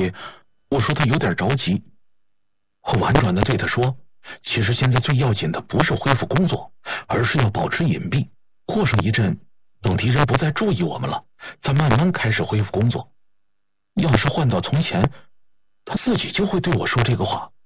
回，我说他有点着急。我婉转地对他说，其实现在最要紧的不是恢复工作，而是要保持隐蔽，过上一阵，等敌人不再注意我们了，再慢慢开始恢复工作。要是换到从前，他自己就会对我说这个话。